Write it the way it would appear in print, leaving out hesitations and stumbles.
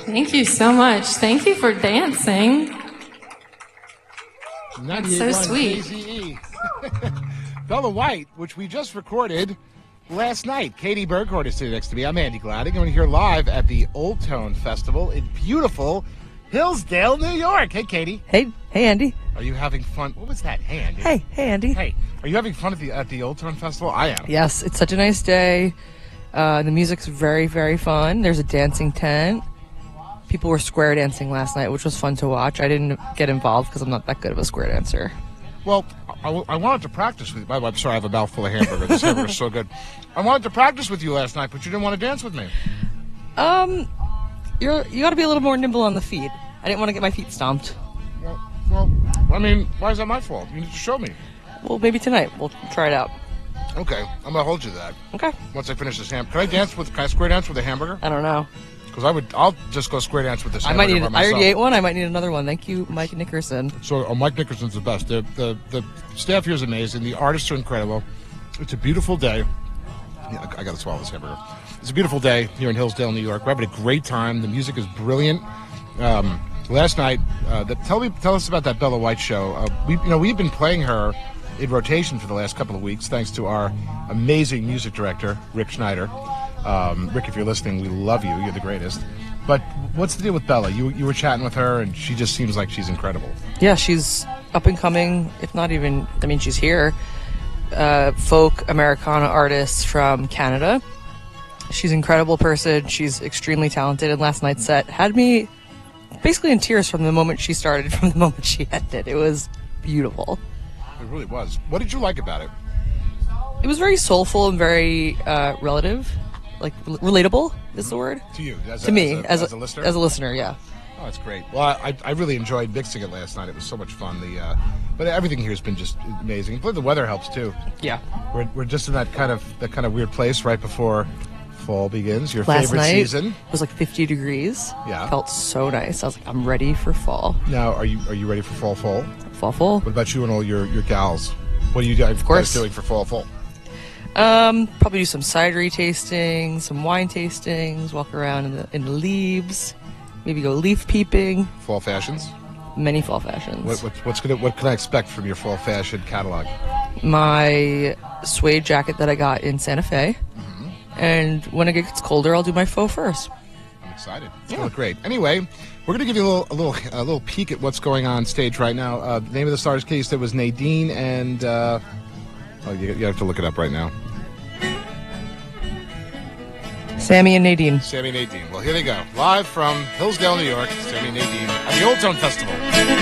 Thank you so much. Thank you for dancing. That's so sweet. KZE. Bella White, which we just recorded last night. Katie Burkhardt is sitting next to me. I'm Andy Gladding. I'm here live at the Old Tone Festival in beautiful Hillsdale, New York. Hey, Katie. Hey, Andy. Are you having fun? What was that? Hey, Andy. Hey, Andy. Hey, are you having fun at the Old Tone Festival? I am. Yes, it's such a nice day. The music's very, very fun. There's a dancing tent. People were square dancing last night, which was fun to watch. I didn't get involved because I'm not that good of a square dancer. Well, I wanted to practice with you. By the way, I'm sorry, I have a mouthful of hamburger. This hamburger's so good. I wanted to practice with you last night, but you didn't want to dance with me. You got to be a little more nimble on the feet. I didn't want to get my feet stomped. Well, I mean, why is that my fault? You need to show me. Well, maybe tonight. We'll try it out. Okay, I'm gonna hold you to that. Okay. Once I finish this can I square dance with a hamburger? I don't know. Because I'll just go square dance with this I hamburger by myself. I already ate one. I might need another one. Thank you, Mike Nickerson. So, Mike Nickerson's the best. The staff here is amazing. The artists are incredible. It's a beautiful day. Yeah, I gotta swallow this hamburger. It's a beautiful day here in Hillsdale, New York. We're having a great time. The music is brilliant. Last night, tell us about that Bella White show. We've been playing her in rotation for the last couple of weeks, thanks to our amazing music director, Rick Schneider. Rick, if you're listening, we love you. You're the greatest. But what's the deal with Bella? You were chatting with her, and she just seems like she's incredible. Yeah, she's up and coming, if not even, she's here. Folk Americana artist from Canada. She's an incredible person. She's extremely talented, and last night's set had me basically in tears from the moment she started, from the moment she ended. It was beautiful. It really was. What did you like about it? It was very soulful and very relative, like relatable is the word. To you, to me, as a listener. As a listener, yeah. Oh, that's great. Well, I really enjoyed mixing it last night. It was so much fun. But everything here has been just amazing. But the weather helps too. Yeah. We're just in that kind of weird place right before fall begins. Your last favorite night, season. It was like 50 degrees. Yeah. Felt so nice. I was like, I'm ready for fall. Now, are you ready for fall? Fall. What about you and all your gals? What are you guys doing for fall? Probably do some cidery tasting, some wine tastings, walk around in the leaves, maybe go leaf peeping. Fall fashions? Many fall fashions. What can I expect from your fall fashion catalog? My suede jacket that I got in Santa Fe. Mm-hmm. And when it gets colder, I'll do my faux furs. I'm excited. It's going to look great. Anyway, we're going to give you a little peek at what's going on stage right now. The name of the stars case that was Nadine and you have to look it up right now. Sammy and Nadine. Sammy and Nadine. Well, here they go. Live from Hillsdale, New York. Sammy and Nadine at the Old Tone Festival.